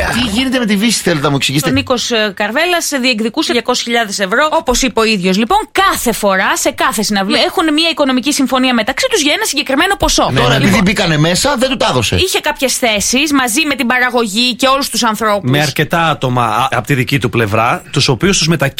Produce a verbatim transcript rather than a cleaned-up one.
Τι γίνεται με τη Βύση, θέλετε να μου εξηγήσετε? Ο Νίκος Καρβέλας διεκδικούσε διακόσιες χιλιάδες ευρώ. Όπως είπε ο ίδιος, λοιπόν, κάθε φορά σε κάθε συναυλία έχουν μια οικονομική συμφωνία μεταξύ τους για ένα συγκεκριμένο ποσό. Ναι, τώρα, λοιπόν, επειδή μπήκανε μέσα, δεν του τα έδωσε. Είχε κάποιες θέσεις μαζί με την παραγωγή και όλους τους ανθρώπους. Με αρκετά άτομα από τη δική του πλευρά, τους οποίους τους μετακίνησε